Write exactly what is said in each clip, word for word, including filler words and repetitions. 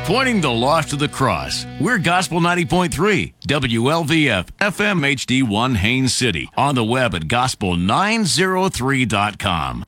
Pointing the lost to the cross. We're Gospel ninety point three, W L V F, F M H D one Haines City. On the web at gospel nine oh three dot com.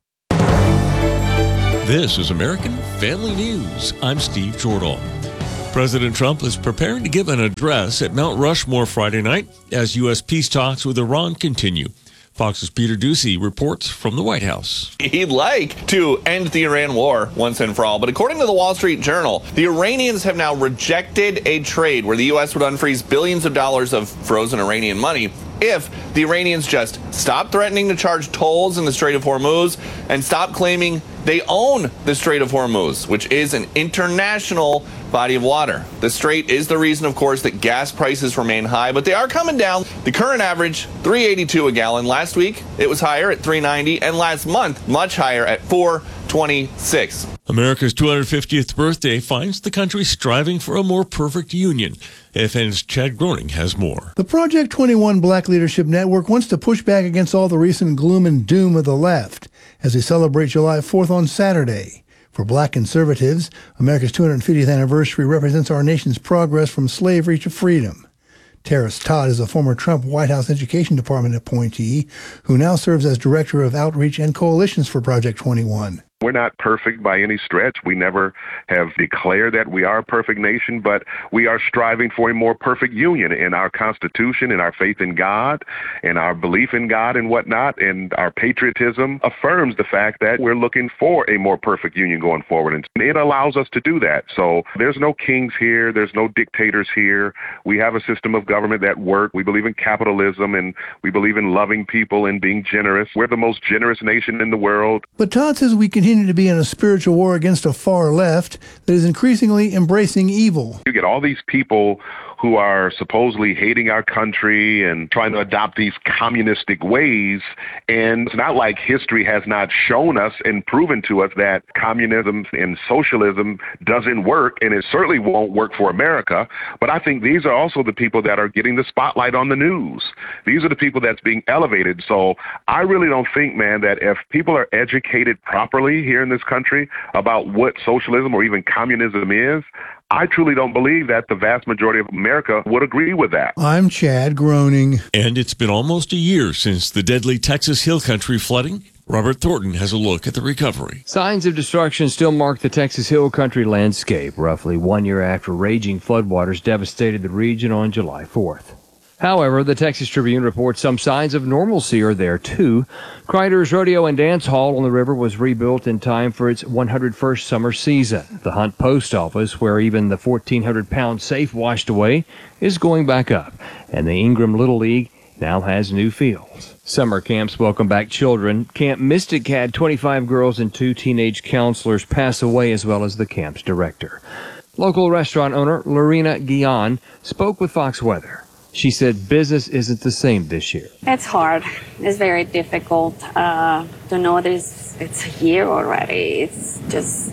This is American Family News. I'm Steve Jordahl. President Trump is preparing to give an address at Mount Rushmore Friday night as U S peace talks with Iran continue. Fox's Peter Doocy reports from the White House. He'd like to end the Iran war once and for all, but according to the Wall Street Journal, the Iranians have now rejected a trade where the U S would unfreeze billions of dollars of frozen Iranian money if the Iranians just stop threatening to charge tolls in the Strait of Hormuz and stop claiming they own the Strait of Hormuz, which is an international body of water. The strait is the reason, of course, that gas prices remain high, but they are coming down. The current average, three eighty-two a gallon. Last week, it was higher at three ninety, and last month, much higher at four twenty-six. America's two hundred fiftieth birthday finds the country striving for a more perfect union. A F N's Chad Groening has more. The Project twenty-one Black Leadership Network wants to push back against all the recent gloom and doom of the left as they celebrate July fourth on Saturday. For black conservatives, America's two hundred fiftieth anniversary represents our nation's progress from slavery to freedom. Terrace Todd is a former Trump White House Education Department appointee who now serves as Director of Outreach and Coalitions for Project twenty-one. We're not perfect by any stretch. We never have declared that we are a perfect nation, but we are striving for a more perfect union in our Constitution, in our faith in God, and our belief in God and whatnot, and our patriotism affirms the fact that we're looking for a more perfect union going forward, and it allows us to do that. So there's no kings here. There's no dictators here. We have a system of government that works. We believe in capitalism, and we believe in loving people and being generous. We're the most generous nation in the world. But Todd says we continue to be in a spiritual war against a far left that is increasingly embracing evil. You get all these people who are supposedly hating our country and trying to adopt these communistic ways. And it's not like history has not shown us and proven to us that communism and socialism doesn't work, and it certainly won't work for America. But I think these are also the people that are getting the spotlight on the news. These are the people that's being elevated. So I really don't think, man, that if people are educated properly here in this country about what socialism or even communism is, I truly don't believe that the vast majority of America would agree with that. I'm Chad Groening. And it's been almost a year since the deadly Texas Hill Country flooding. Robert Thornton has a look at the recovery. Signs of destruction still mark the Texas Hill Country landscape, roughly one year after raging floodwaters devastated the region on July fourth. However, the Texas Tribune reports some signs of normalcy are there, too. Kreider's Rodeo and Dance Hall on the river was rebuilt in time for its one hundred first summer season. The Hunt Post Office, where even the fourteen hundred pound safe washed away, is going back up. And the Ingram Little League now has new fields. Summer camps welcome back children. Camp Mystic had twenty-five girls and two teenage counselors pass away, as well as the camp's director. Local restaurant owner Lorena Guillen spoke with Fox Weather. She said business isn't the same this year. It's hard. It's very difficult uh, to know this. It's a year already. It's just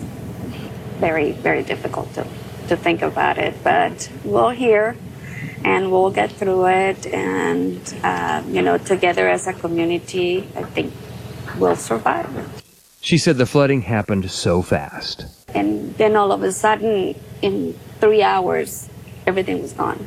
very, very difficult to, to think about it. But we're here, and we'll get through it. And, uh, you know, together as a community, I think we'll survive. She said the flooding happened so fast. And then all of a sudden, in three hours, everything was gone.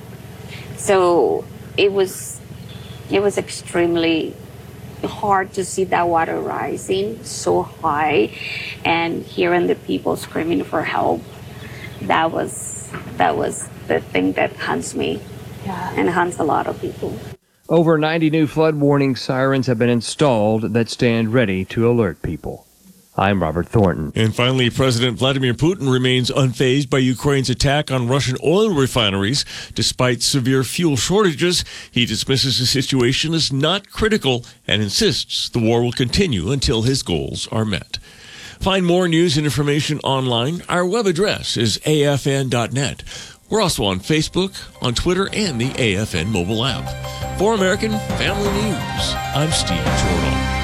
So it was it was extremely hard to see that water rising so high and hearing the people screaming for help. That was that was the thing that haunts me, yeah, and haunts a lot of people. Over ninety new flood warning sirens have been installed that stand ready to alert people. I'm Robert Thornton. And finally, President Vladimir Putin remains unfazed by Ukraine's attack on Russian oil refineries. Despite severe fuel shortages, he dismisses the situation as not critical and insists the war will continue until his goals are met. Find more news and information online. Our web address is A F N dot net. We're also on Facebook, on Twitter, and the A F N mobile app. For American Family News, I'm Steve Jordahl.